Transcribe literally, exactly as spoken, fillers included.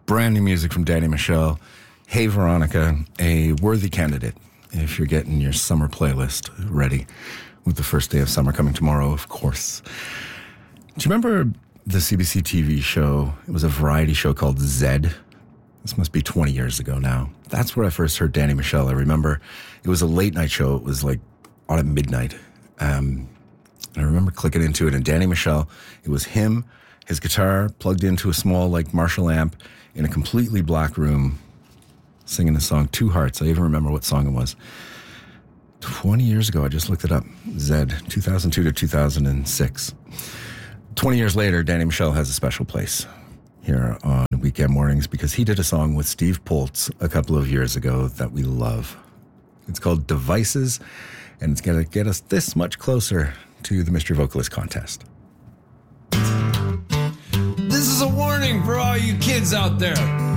Brand new music from Danny Michel. Hey Veronica, a worthy candidate if you're getting your summer playlist ready with the first day of summer coming tomorrow, of course. Do you remember the C B C T V show? It was a variety show called Zed. This must be twenty years ago now. That's where I first heard Danny Michel. I remember it was a late night show. It was like on at midnight. Um, and I remember clicking into it, and Danny Michel, it was him, his guitar plugged into a small like Marshall amp in a completely black room singing the song Two Hearts. I even remember what song it was. twenty years ago, I just looked it up. Zed, two thousand two to two thousand six. twenty years later, Danny Michel has a special place here on Weekend Mornings because he did a song with Steve Poltz a couple of years ago that we love. It's called Devices, and it's going to get us this much closer to the Mystery Vocalist contest. This is a warning for all you kids out there.